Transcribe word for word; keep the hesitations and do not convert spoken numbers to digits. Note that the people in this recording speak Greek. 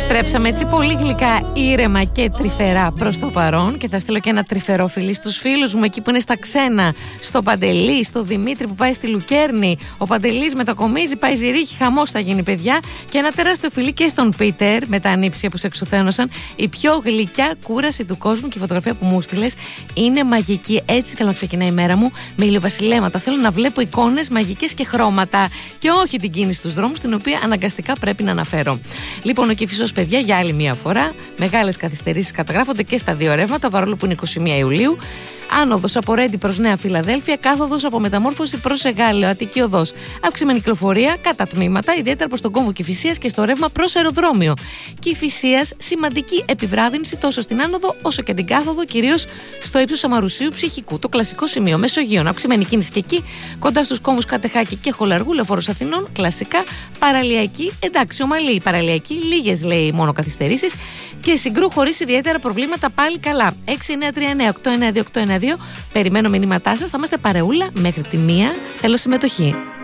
Επιστρέψαμε έτσι πολύ γλυκά, ήρεμα και τρυφερά προς το παρόν και θα στείλω και ένα τρυφερό φιλί στους φίλους μου εκεί που είναι στα ξένα, στο Παντελή, στο Δημήτρη που πάει στη Λουκέρνη, ο Παντελής μετακομίζει, πάει Ζηρίχη, χαμός θα γίνει παιδιά, και ένα τεράστιο φιλί και στον Πίτερ με τα ανήψια που σε εξουθένωσαν. Η πιο γλυκιά κούραση του κόσμου και η φωτογραφία που μου στείλες είναι μαγική. Έτσι θέλω να ξεκινάει η μέρα μου, με ηλιοβασιλέματα. Θέλω να βλέπω εικόνες μαγικές και χρώματα και όχι την κίνηση στους δρόμους, την οποία αναγκαστικά πρέπει να αναφέρω. Λοιπόν, ο Κηφισός, παιδιά, για άλλη μία φορά, μεγάλες καθυστερήσεις καταγράφονται και στα δύο ρεύματα, παρόλο που είναι είκοσι μία Ιουλίου. Άνοδος από Ρέντι προς Νέα Φιλαδέλφια, κάθοδος από Μεταμόρφωση προς Εγάλεο, Αττική Οδός. Αυξημένη κυκλοφορία κατά τμήματα, ιδιαίτερα προς τον κόμβο Κηφισίας και στο ρεύμα προς αεροδρόμιο. Κηφισίας, σημαντική επιβράδυνση τόσο στην άνοδο όσο και την κάθοδο, κυρίως στο ύψος Αμαρουσίου Ψυχικού. Το κλασικό σημείο Μεσογείων. Αυξημένη κίνηση και εκεί, κοντά στους κόμβους Κατεχάκη και Χολαργού, Λεωφόρος Αθηνών. Κλασικά παραλιακή, εντάξει, ομαλή η παραλιακή, λίγες λέει μόνο καθυστερήσεις. Και Συγκρού χωρίς ιδιαίτερα προβλήματα πάλι καλά. έξι εννιά τρία εννιά οκτώ εννιά δύο οκτώ εννιά δύο. Περιμένω μηνύματά σας. Θα είμαστε παρεούλα μέχρι τη μία. Θέλω συμμετοχή.